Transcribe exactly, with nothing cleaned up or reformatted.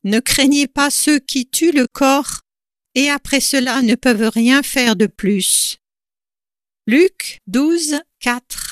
Ne craignez pas ceux qui tuent le corps et après cela ne peuvent rien faire de plus. Luc douze, quatre.